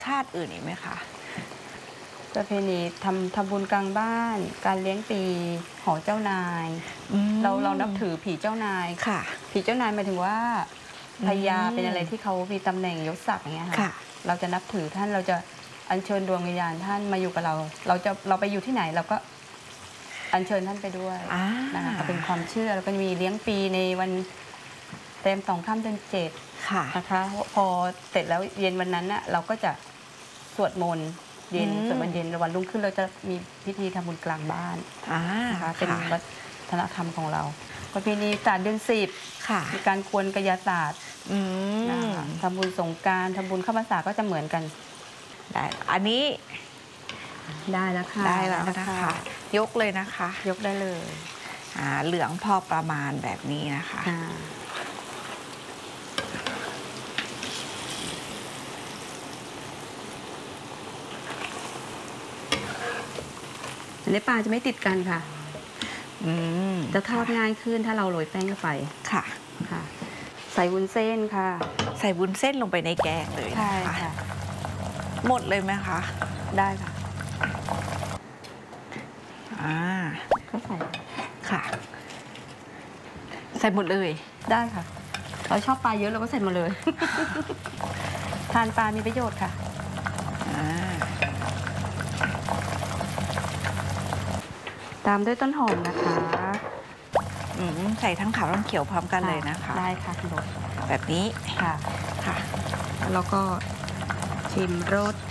ชาติอื่นอีกไหมคะประเพณีทำบุญกลางบ้านการเลี้ยงปีหอเจ้านายเรานับถือผีเจ้านายค่ะผีเจ้านายหมายถึงว่าพญาเป็นอะไรที่เขามีตำแหน่งยศศักดิ์อย่างเงี้ยค่ะเราจะนับถือท่านเราจะอัญเชิญดวงวิญญาณท่านมาอยู่กับเราไปอยู่ที่ไหนเราก็อัญเชิญท่านไปด้วยนะคะก็เป็นความเชื่อแล้วก็มีเลี้ยงปีในวันเต็ม2 ค่ำเดือน 7นะคะพอเสร็จแล้วเย็นวันนั้นน่ะเราก็จะสวดมนต์เย็นสวดมนต์เย็นวันรุ่งขึ้นเราจะมีพิธีทำบุญกลางบ้านนะคะเป็นวัฒนธรรมของเราประเพณีศาสตร์เดือน 10มีการกวนกายศาสตร์นะคะทำบุญสงกรานต์ทำบุญเข้าพรรษาก็จะเหมือนกันได้อันนี้ได้แล้วค่ะได้แล้วนะคะยกเลยนะคะยกได้เลยเหลืองพอประมาณแบบนี้นะคะอันนี้ปลาจะไม่ติดกันค่ะจะทอดง่ายขึ้นถ้าเราโรยแป้งเข้าไปค่ะใส่วุ้นเส้นค่ะใส่วุ้นเส้นลงไปในแกงเลยใช่ค่ะหมดเลยไหมคะได้ค่ะก็ใส่ค่ะใส่หมดเลยได้ค่ะเราชอบปลาเยอะเราก็ใส่หมดเลย ทานปลามีประโยชน์ค่ะตามด้วยต้นหอมนะคะใส่ทั้งขาวทั้งเขียวพร้อมกันเลยนะคะได้ค่ะคุณรสแบบนี้ค่ะค่ะแล้วก็ชิมรส